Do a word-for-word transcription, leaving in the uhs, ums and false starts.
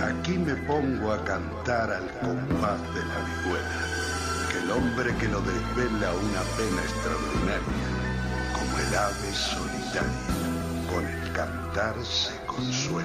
Aquí me pongo a cantar al compás de la vihuela, que el hombre que lo desvela una pena extraordinaria, como el ave solitaria, con el cantar se consuela.